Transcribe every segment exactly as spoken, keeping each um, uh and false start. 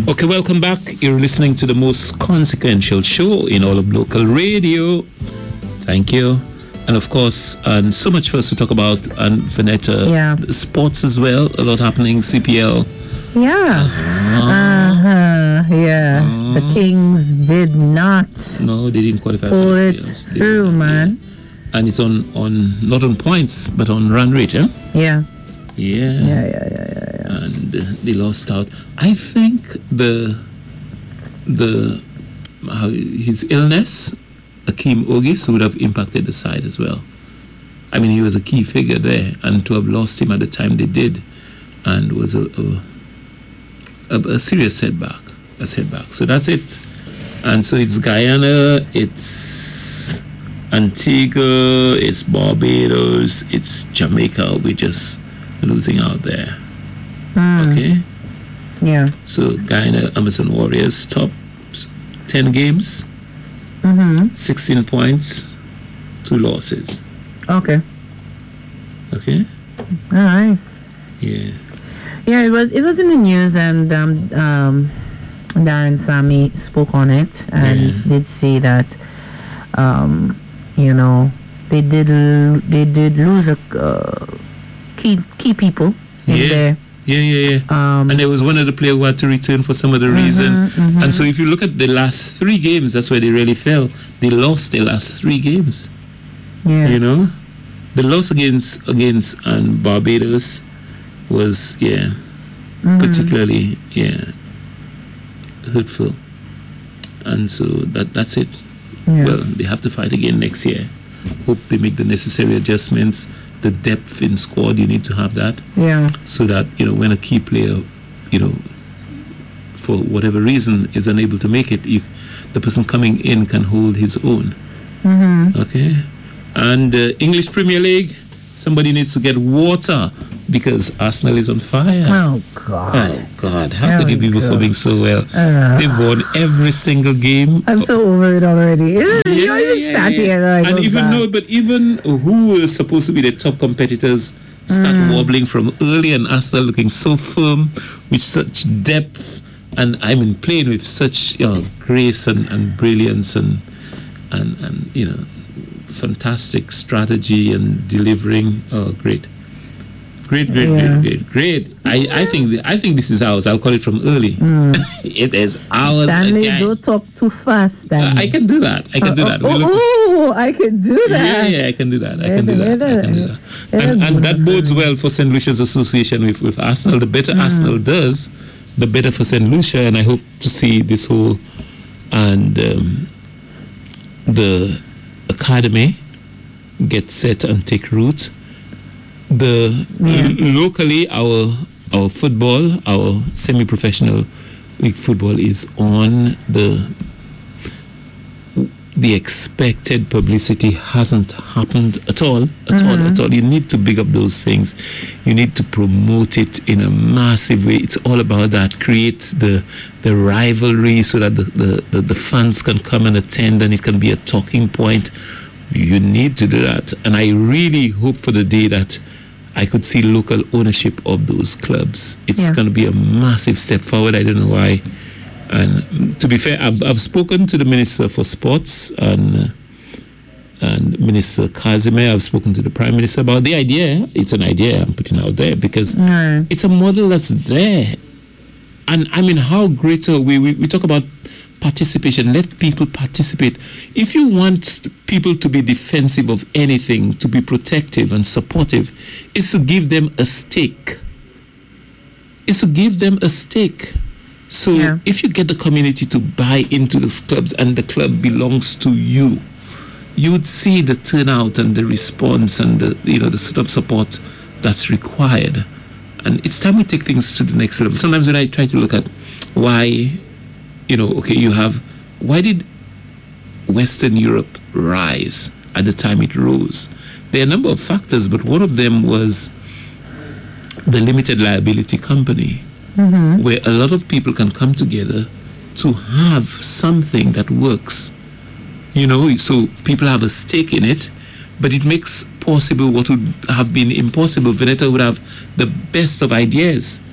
Okay, welcome back. You're listening to the most consequential show in all of local radio. Thank you. And of course, and so much for us to talk about, and Vanetta, yeah. sports as well, a lot happening, C P L. Yeah. Uh-huh. Uh-huh. Yeah. Uh-huh. The Kings did not. No, they didn't qualify. Pull it playoffs. through, man. Yeah. And it's on, on, not on points, but on run rate, yeah? Yeah. Yeah. Yeah, yeah, yeah, yeah, yeah. And uh, they lost out. I think the, the, uh, his illness, Akeem Ogis, would have impacted the side as well. I mean, he was a key figure there, and to have lost him at the time they did, and was a a, a, a serious setback, a setback. So that's it. And so it's Guyana, it's Antigua, it's Barbados, it's Jamaica. We're just losing out there. Mm. Okay. Yeah. So Guyana, Amazon Warriors, top ten games. Mm-hmm. sixteen points, two losses. Okay. Okay. All right. Yeah. Yeah, it was it was in the news, and um, um, Darren Sammy spoke on it and yeah. did say that, um, you know, they did they did lose a uh, key key people in yeah. there. Yeah, yeah, yeah. Um, and there was one of the players who had to return for some other mm-hmm, reason. Mm-hmm. And so if you look at the last three games, that's where they really fell. They lost their last three games. Yeah. You know? The loss against against and Barbados was, yeah, mm-hmm. particularly, yeah, hurtful. And so that that's it. Yeah. Well, they have to fight again next year. Hope they make the necessary adjustments. The depth in squad, you need to have that. Yeah. So that, you know, when a key player, you know, for whatever reason is unable to make it, you, the person coming in can hold his own. Mm-hmm. Okay. And uh, English Premier League, somebody needs to get water because Arsenal is on fire. Oh, God. Oh, God. How there could he be go. performing so well? Uh, They've won every single game. I'm so over it already. Yeah, You're even yeah, yeah. yeah. And even no, but even who is supposed to be the top competitors start mm. wobbling from early, and Arsenal looking so firm with such depth, and I mean playing with such, you know, grace and, and brilliance and and and you know, fantastic strategy and delivering. Oh, great. Great, great, yeah. great, great, great. I, I think th- I think this is ours. I'll call it from early. Mm. It is ours. Stanley, again. Don't talk too fast, Stanley. Uh, I can do that. I can uh, do that. Oh, oh, oh, I can do that. Yeah, yeah, I can do that. I can do that. I can do that. And, and that bodes well for Saint Lucia's association with, with Arsenal. The better mm. Arsenal does, the better for Saint Lucia. And I hope to see this whole and um, the academy get set and take root. The yeah. l- locally our our football, our semi-professional league football is on the the expected publicity hasn't happened at all, at mm-hmm. all, at all. You need to big up those things. You need to promote it in a massive way. It's all about that. Create the the rivalry so that the, the, the, the fans can come and attend and it can be a talking point. You need to do that. And I really hope for the day that I could see local ownership of those clubs. It's yeah. going to be a massive step forward. I don't know why. And to be fair, I've, I've spoken to the Minister for Sports and and Minister Kazime. I've spoken to the Prime Minister about the idea. It's an idea I'm putting out there because mm. it's a model that's there. And I mean, how great are we? We, we talk about participation. Let people participate. If you want people to be defensive of anything, to be protective and supportive, is to give them a stake. Is to give them a stake. So yeah. if you get the community to buy into these clubs and the club belongs to you, you would see the turnout and the response and the, you know, the sort of support that's required. And it's time we take things to the next level. Sometimes when I try to look at why, you know, okay, you have, why did Western Europe rise at the time it rose? There are a number of factors, but one of them was the limited liability company, mm-hmm. where a lot of people can come together to have something that works. You know, so people have a stake in it, but it makes possible what would have been impossible. Veneta would have the best of ideas,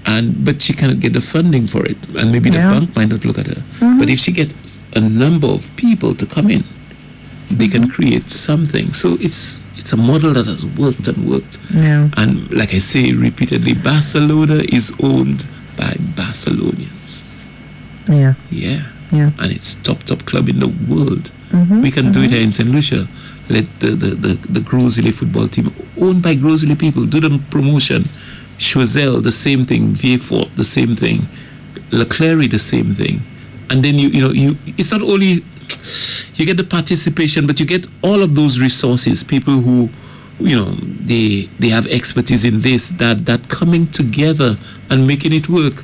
and but she cannot get the funding for it, and maybe the Yeah. bank might not look at her. Mhm. But if she gets a number of people to come in, they can create something. So it's it's a model that has worked and worked. Yeah. And like I say repeatedly, Barcelona is owned by Barcelonians. Yeah. Yeah. Yeah. And it's top top club in the world. Mhm, We can do it here in Saint Lucia. Let the the the, the Grosile football team owned by Grosile people do the promotion. Choiseul, the same thing. Vieux-Fort, the same thing. Leclerc, the same thing. And then you you know you it's not only you get the participation, but you get all of those resources. People who you know they they have expertise in this, that that coming together and making it work.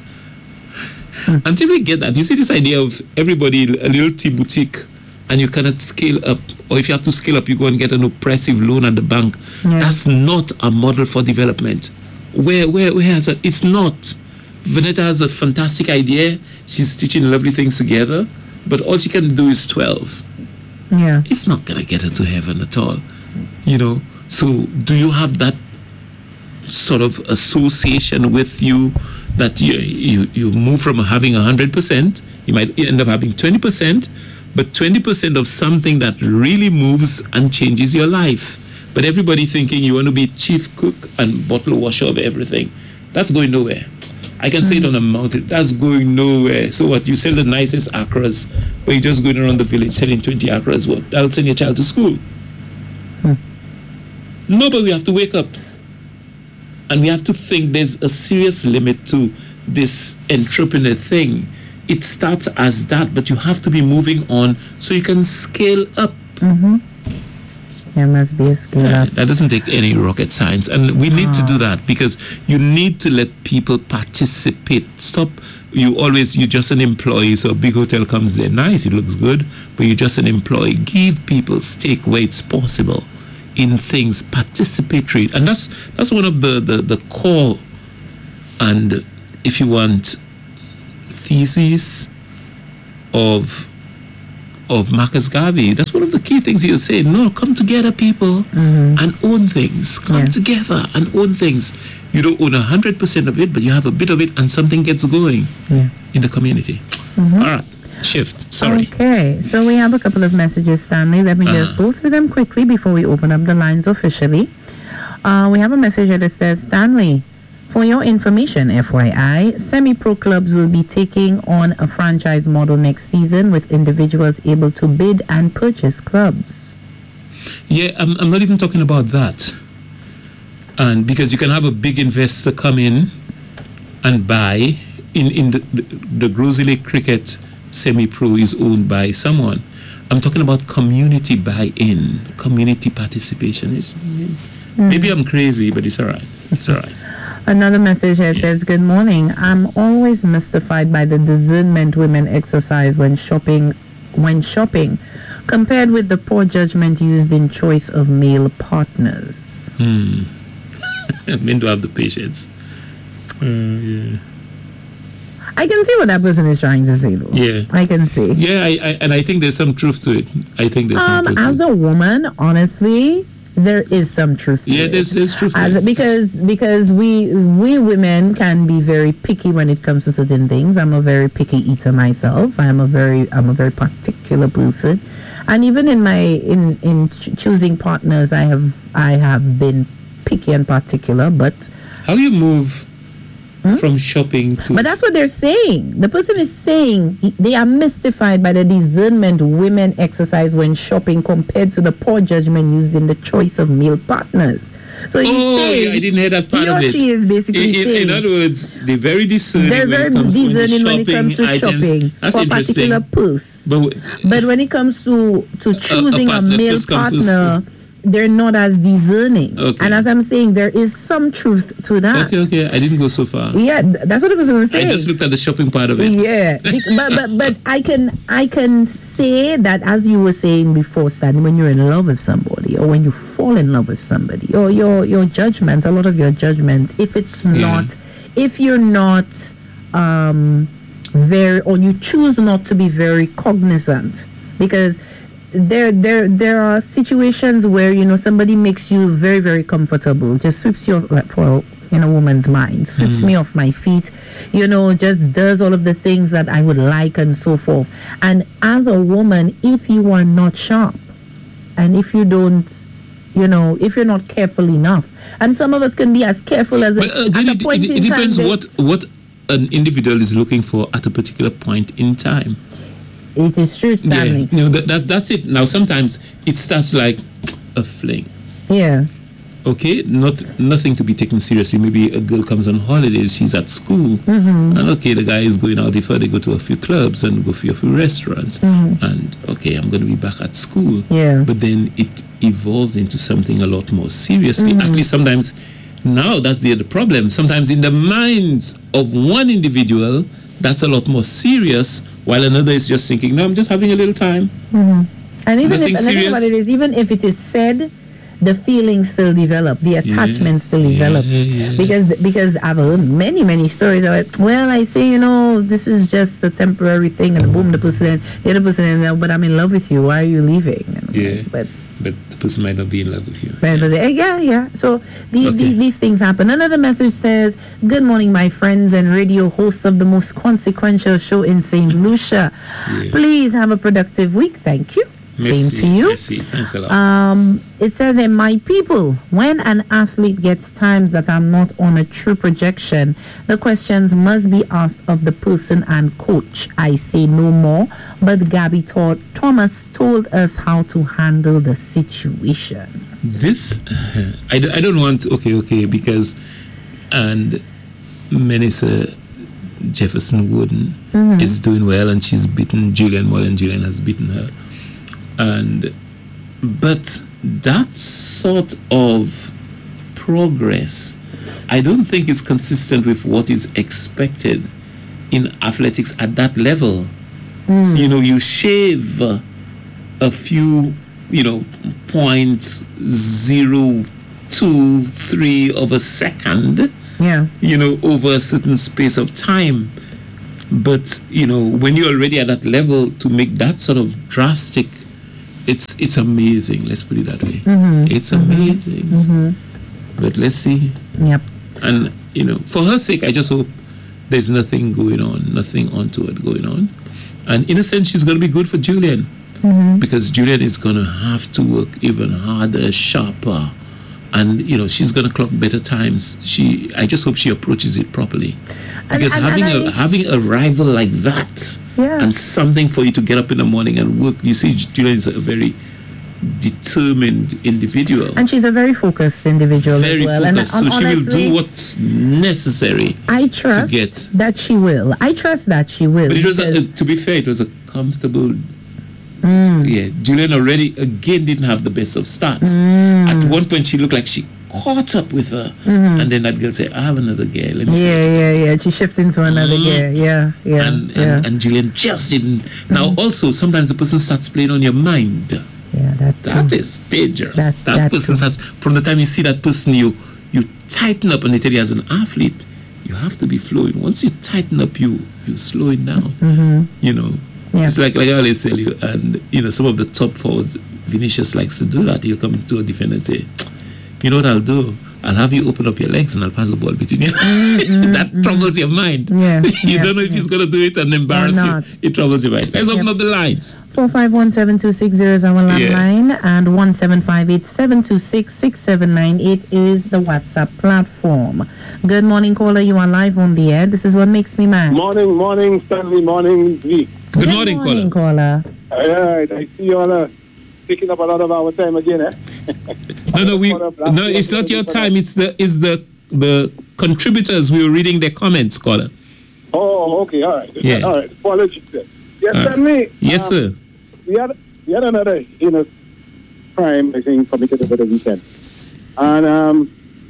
Mm. Until we get that, you see this idea of everybody a little tea boutique, and you cannot scale up, or if you have to scale up, you go and get an oppressive loan at the bank. Yeah. That's not a model for development. Where where where has it? It's not. Vanetta has a fantastic idea. She's teaching lovely things together, but all she can do is twelve. Yeah. It's not gonna get her to heaven at all, you know. So, do you have that sort of association with you that you you, you move from having a hundred percent, you might end up having twenty percent, but twenty percent of something that really moves and changes your life. But everybody thinking you want to be chief cook and bottle washer of everything, that's going nowhere. I can say it on a mountain. That's going nowhere. So what? You sell the nicest acras, but you're just going around the village selling twenty acras. What? That'll send your child to school. Hmm. No, but we have to wake up. And we have to think there's a serious limit to this entrepreneur thing. It starts as that, but you have to be moving on so you can scale up. Mm-hmm. There must be a scale Yeah, up. that doesn't take any rocket science, and we need to do that because you need to let people participate. Stop. You always you're just an employee, so a big hotel comes there, nice, it looks good, but you're just an employee. Give people stake where it's possible in things, participatory, and that's that's one of the the, the core and, if you want, theses of. of Marcus Garvey. That's one of the key things he'll say. No, come together, people, Mm-hmm. and own things. Come Yeah. together and own things. You don't own one hundred percent of it, but you have a bit of it and something gets going Yeah. in the community. Mm-hmm. All right, shift. Sorry. Okay, so we have a couple of messages, Stanley. Let me just Uh-huh. go through them quickly before we open up the lines officially. Uh, we have a message that says, Stanley, for your information, F Y I, semi-pro clubs will be taking on a franchise model next season with individuals able to bid and purchase clubs. Yeah, I'm, I'm not even talking about that. And because you can have a big investor come in and buy, in, in the, the, the Grosile Cricket semi-pro is owned by someone. I'm talking about community buy-in, community participation. It's, maybe I'm crazy, but it's all right. It's all right. Another message here says, good morning. I'm always mystified by the discernment women exercise when shopping, when shopping, compared with the poor judgment used in choice of male partners. Hmm. Men do have the patience. Uh, yeah. I can see what that person is trying to say, though. Yeah. I can see. Yeah, I, I, and I think there's some truth to it. I think there's some Um, truth as to it. a woman, honestly, there is some truth to Yeah, it. there's, there's truth to As it. because because we we women can be very picky when it comes to certain things. I'm a very picky eater myself. I'm a very I'm a very particular person, and even in my in in ch- choosing partners, I have I have been picky and particular. But How you move from shopping to... but that's what they're saying. The person is saying he- they are mystified by the discernment women exercise when shopping compared to the poor judgment used in the choice of male partners. So he's Oh, saying, yeah, I didn't hear that part he of or it. she is basically in, in, saying, in other words, they're very discerning they're when very it comes discerning to when it comes to items. shopping That's for a interesting. particular purse. But, w- But when it comes to, to choosing a, partner, male first come, first partner, they're not as discerning. Okay. And as I'm saying, there is some truth to that. okay, okay, I didn't go so far. Yeah, th- that's what the person was saying. I just looked at the shopping part of it. Yeah, Bec- but but but I can I can say that, as you were saying before, Stanley, when you're in love with somebody, or when you fall in love with somebody, or your your judgment, a lot of your judgment, if it's Yeah. not, if you're not um very, or you choose not to be very cognizant, because there there there are situations where, you know, somebody makes you very very comfortable, just sweeps you off, like for in a woman's mind, sweeps mm. me off my feet, you know, just does all of the things that I would like and so forth. And as a woman, if you are not sharp and if you don't, you know, if you're not careful enough, and some of us can be as careful as a, but, uh, at it, a point it, it, in it depends time. what what an individual is looking for at a particular point in time. It is true, Stanley. Yeah, you know, that, that that's it. Now sometimes it starts like a fling. Yeah. Okay, not nothing to be taken seriously. Maybe a girl comes on holidays, she's at school, mm-hmm. and okay, the guy is going out with her. They go to a few clubs and go for a few restaurants, mm-hmm. and okay, I'm going to be back at school. Yeah. But then it evolves into something a lot more seriously. Mm-hmm. At least sometimes, now that's the other problem. Sometimes in the minds of one individual, that's a lot more serious, while another is just thinking, no, I'm just having a little time. Mm-hmm. And even Nothing if, and the thing about it is, even if it is said, the feelings still develop, the attachment yeah. still develops. Yeah, yeah. Because because I've heard many, many stories about, well, I say, you know, this is just a temporary thing, and boom, the person, the other person, but I'm in love with you. Why are you leaving? And yeah. like, but but the person might not be in love with you. But, Yeah, but, yeah, yeah. So the, Okay. the, these things happen. Another message says, good morning, my friends and radio hosts of the most consequential show in Saint Lucia. Yeah. Please have a productive week. Thank you. Merci, Same to you. Merci. Thanks a lot. Um, it says, in my people, when an athlete gets times that are not on a true projection, the questions must be asked of the person and coach. I say no more, but Gabby taught Thomas told us how to handle the situation. This, I, do, I don't want, okay, okay, because, and Melissa Jefferson Wooden Mm-hmm. is doing well, and she's beaten Julian more than Julian has beaten her. And, but that sort of progress, I don't think is consistent with what is expected in athletics at that level. Mm. You know, you shave a few, you know, point zero two three of a second, Yeah. you know, over a certain space of time. But, you know, when you're already at that level, to make that sort of drastic, it's it's amazing. Let's put it that way. Mm-hmm. It's amazing. Mm-hmm. But let's see. Yep. And, you know, for her sake, I just hope there's nothing going on, nothing untoward going on. And in a sense, she's going to be good for Julian. Mm-hmm. Because Julian is going to have to work even harder, sharper. And, you know, she's going to clock better times. She, I just hope she approaches it properly. Because and, and, having and a I, having a rival like that, Yeah. and something for you to get up in the morning and work, you see, Julian is a very determined individual. and she's a very focused individual Very as well. focused. And So hon- she will honestly, do what's necessary. I trust get. that she will. I trust that she will. But it was, a, because- uh, to be fair, it was a comfortable. Mm. Yeah, Julian already again didn't have the best of starts. Mm. At one point, she looked like she caught up with her, Mm-hmm. and then that girl said, "I have another girl." Let me see. yeah, yeah, yeah. She shifted into another Mhm. gear. Yeah, yeah, And, and, yeah. and Julian just didn't. Now, also, sometimes the person starts playing on your mind. yeah, that, That too. is dangerous. That- That, that person too. starts, from the time you see that person, you you tighten up, and they tell you as an athlete, you have to be flowing. Once you tighten up, you you slow it down. Mm-hmm. You know, Yeah. it's like like I always tell you, and you know, some of the top forwards, Vinicius likes to do that. He'll come to a defender and say, "You know what I'll do? I'll have you open up your legs and I'll pass the ball between you." Mm-hmm. That troubles your mind. Yeah, you yeah, don't know if yeah. he's going to do it and embarrass Or you. not. It troubles your mind. Let's Yep. open up the lines. four five one seven two six zero is our landline, and one seven five eight seven two six six seven nine eight is the WhatsApp platform. Good morning, caller. You are live on the air. This is what makes me mad. Morning, morning, Stanley, morning, V. Good, morning, caller. caller. All right, I see you all uh, picking up a lot of our time again, eh? No, no, we no. It's not your time. It's the it's the the contributors. We were reading their comments, caller. Oh, okay, all right. Yeah. All right, apologies. Then. Yes, All right. Stanley. Yes, um, sir. We had, we had another heinous crime, I think, committed over the weekend. And um,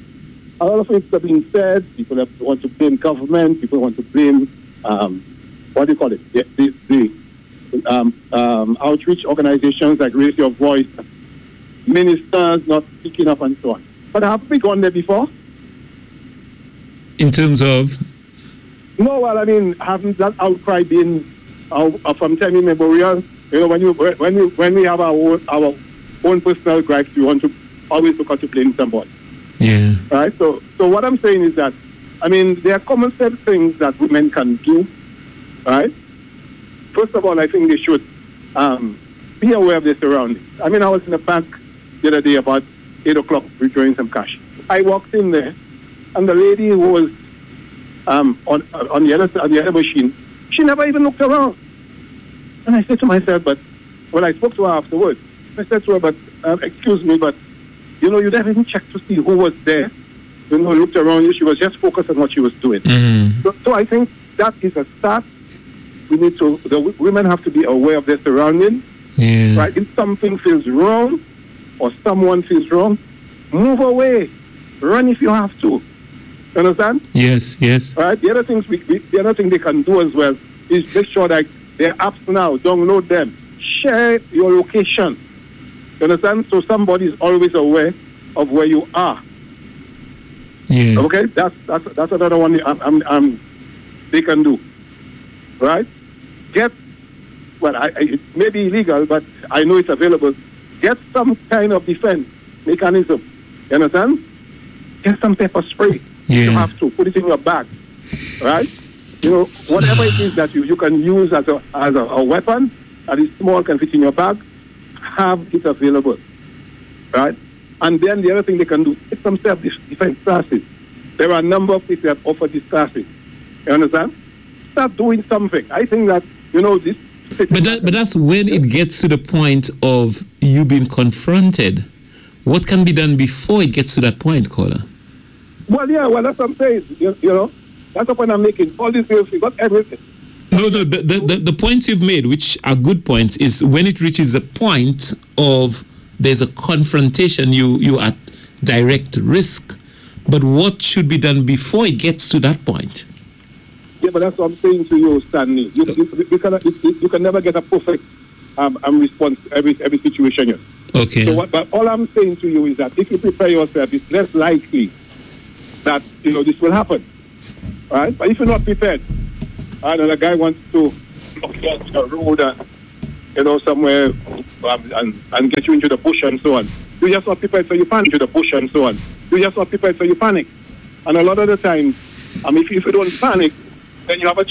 a lot of things have been said. People have, want to blame government. People want to blame, um, what do you call it? The, the, the um, um, outreach organizations like Raise Your Voice, ministers not speaking up and so on. But have we gone there before? In terms of No, well, I mean, haven't that outcry been uh, uh, from time immemorial? You know, when you when we when we have our own, our own personal gripes, we want to always look out to blame somebody. yeah. Right? So, so what I'm saying is that, I mean, there are common sense things that women can do, right? First of all, I think they should um, be aware of their surroundings. I mean, I was in a bank the other day about eight o'clock withdrawing some cash. I walked in there, and the lady who was um, on on the other on the other machine, she never even looked around. And I said to myself, but when I spoke to her afterwards, I said to her, but uh, excuse me, but you know, you didn't even check to see who was there. You know, looked around you. She was just focused on what she was doing. Mm. So, so I think that is a start. We need to. The w- women have to be aware of their surroundings. Yeah. Right? If something feels wrong, or someone feels wrong, move away. Run if you have to. You understand? Yes. Yes. Right. The other things we, we the other thing they can do as well is make sure that their apps now, download them, share your location. You understand? So somebody is always aware of where you are. Yeah. Okay, that's that's that's another one I'm, I'm, I'm, they can do. Right? Get well, I, I, it may be illegal, but I know it's available. Get some kind of defense mechanism. You understand? Get some pepper spray. Yeah. You have to put it in your bag. Right? You know, whatever it is that you, you can use as a as a, a weapon that is small, can fit in your bag, have it available. Right? And then the other thing they can do is some self-defense classes. There are a number of people that offer these classes. You understand? Start doing something. I think that, you know, this... But that, but that's when it gets to the point of you being confronted. What can be done before it gets to that point, caller? Well, yeah, well, that's what I'm saying. You, you know, that's the point I'm making. All these bills, we got everything. No, no, the, the, the, the points you've made, which are good points, is when it reaches the point of there's a confrontation, you, you are at direct risk. But what should be done before it gets to that point? Yeah, but that's what I'm saying to you, Stanley. You, you, you, can, you, you can never get a perfect um, um, response to every, every situation. Here. Okay. So what, but all I'm saying to you is that if you prepare yourself, it's less likely that, you know, this will happen. Right? But if you're not prepared, and a guy wants to get a road and, you know, somewhere um, and, and get you into the bush and so on, you just not prepared, so you panic into the bush and so on. You just not prepared, so you panic. And a lot of the time, um, if, if you don't panic, then you have a